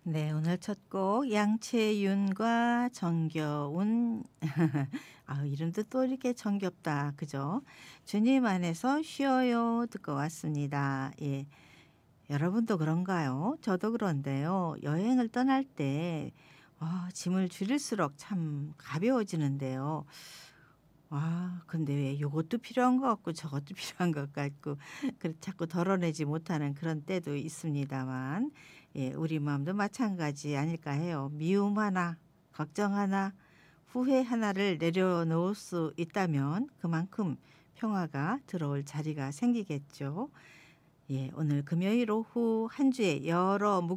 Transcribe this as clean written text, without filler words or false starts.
네, 오늘 첫 곡 양채윤과 정겨운 아, 이름도 또 이렇게 정겹다. 그죠? 주님 안에서 쉬어요 듣고 왔습니다. 예. 여러분도 그런가요? 저도 그런데요. 여행을 떠날 때 짐을 줄일수록 참 가벼워지는데요. 근데 왜 요것도 필요한 것 같고 저것도 필요한 것 같고 자꾸 덜어내지 못하는 그런 때도 있습니다만, 예, 우리 마음도 마찬가지 아닐까 해요. 미움 하나, 걱정 하나, 후회 하나를 내려놓을 수 있다면 그만큼 평화가 들어올 자리가 생기겠죠. 예, 오늘 금요일 오후 한 주의 여러